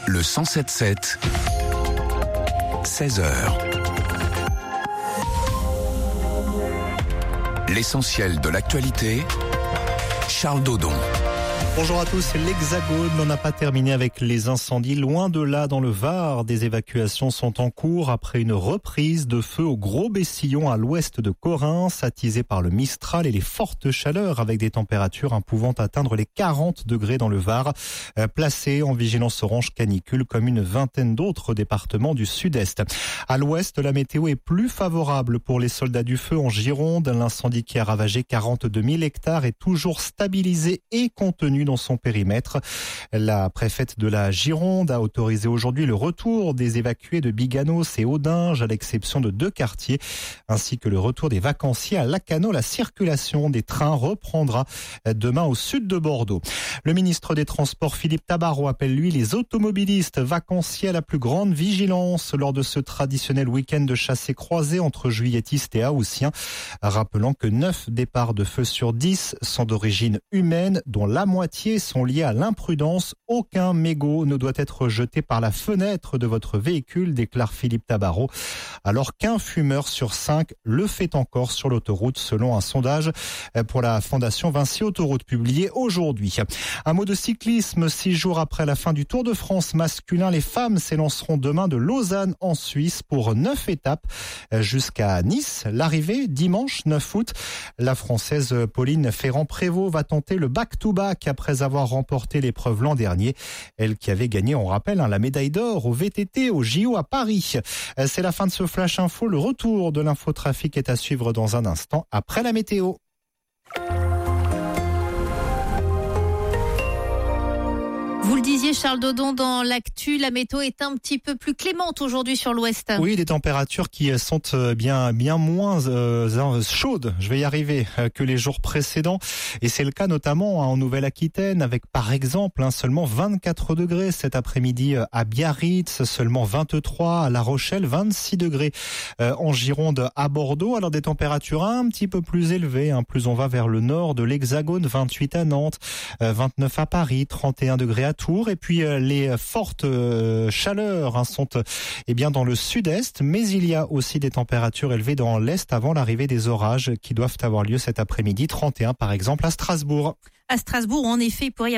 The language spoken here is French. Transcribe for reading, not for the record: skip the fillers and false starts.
Le 107.7, 16h. L'essentiel de l'actualité, Charles Dodon. Bonjour à tous, l'Hexagone n'en a pas terminé avec les incendies. Loin de là, dans le Var, des évacuations sont en cours après une reprise de feu au Gros Bessillon à l'ouest de Correns, attisé par le Mistral et les fortes chaleurs avec des températures pouvant atteindre les 40 degrés dans le Var, placé en vigilance orange canicule comme une vingtaine d'autres départements du sud-est. À l'ouest, la météo est plus favorable pour les soldats du feu en Gironde. L'incendie qui a ravagé 42 000 hectares est toujours stabilisé et contenu dans son périmètre. La préfète de la Gironde a autorisé aujourd'hui le retour des évacués de Biganos et Audinge, à l'exception de 2 quartiers, ainsi que le retour des vacanciers à Lacanau. La circulation des trains reprendra demain au sud de Bordeaux. Le ministre des Transports, Philippe Tabarot, appelle lui les automobilistes vacanciers à la plus grande vigilance lors de ce traditionnel week-end de chassé-croisé entre juilletistes et haussiens, rappelant que 9 départs de feu sur 10 sont d'origine humaine, dont la moitié sont liés à l'imprudence. Aucun mégot ne doit être jeté par la fenêtre de votre véhicule, déclare Philippe Tabarot, alors qu'un fumeur sur 5 le fait encore sur l'autoroute, selon un sondage pour la Fondation Vinci Autoroute publié aujourd'hui. Un mot de cyclisme, 6 jours après la fin du Tour de France masculin, les femmes s'élanceront demain de Lausanne en Suisse pour 9 étapes jusqu'à Nice. L'arrivée dimanche 9 août. La Française Pauline Ferrand-Prévot va tenter le back-to-back après avoir remporté l'épreuve l'an dernier. Elle qui avait gagné, on rappelle, la médaille d'or au VTT au JO à Paris. C'est la fin de ce Flash Info. Le retour de l'infotrafic est à suivre dans un instant après la météo. Vous le disiez, Charles Dodon, dans l'actu, la météo est un petit peu plus clémente aujourd'hui sur l'ouest. Oui, des températures qui sont bien moins chaudes, je vais y arriver, que les jours précédents. Et c'est le cas notamment en Nouvelle-Aquitaine, avec par exemple seulement 24 degrés cet après-midi à Biarritz, seulement 23 à La Rochelle, 26 degrés en Gironde à Bordeaux. Alors des températures un petit peu plus élevées, plus on va vers le nord de l'Hexagone, 28 à Nantes, 29 à Paris, 31 degrés à Tours, et puis les fortes chaleurs sont bien dans le sud-est, mais il y a aussi des températures élevées dans l'est avant l'arrivée des orages qui doivent avoir lieu cet après-midi, 31 par exemple à Strasbourg. À Strasbourg, en effet, il pourrait y